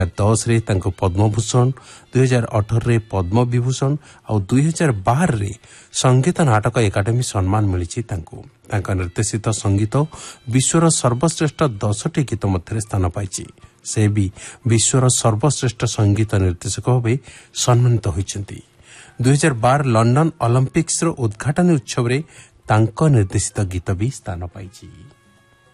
2010 ତାଙ୍କୁ ପଦ୍ମଭୂଷଣ, 2018 ପଦ୍ମ ବିଭୂଷଣ ଆଉ 2012 ସଙ୍ଗୀତ ନାଟକ ଏକାଡେମୀ ସମ୍ମାନ ମିଳିଛି ତାଙ୍କୁ। ତାଙ୍କ ନିର୍ଦ୍ଦେଶିତ ସଙ୍ଗୀତ ବିଶ୍ୱର ସର୍ବଶ୍ରେଷ୍ଠ 10ଟି ଗୀତ ମଧ୍ୟରେ ସ୍ଥାନ ପାଇଛି। ସେ ବି ବିଶ୍ୱର ସର୍ବଶ୍ରେଷ୍ଠ ସଙ୍ଗୀତ ନିର୍ଦ୍ଦେଶକ ଭାବେ ସମ୍ମାନିତ ହୋଇଛନ୍ତି। 2012 ଲଣ୍ଡନ ଅଲିମ୍ପିକ୍ସର ଉଦ୍ଘାଟନୀ ଉତ୍ସବରେ ତାଙ୍କ ନିର୍ଦ୍ଦେଶିତ ଗୀତ ବି ସ୍ଥାନ ପାଇଛି।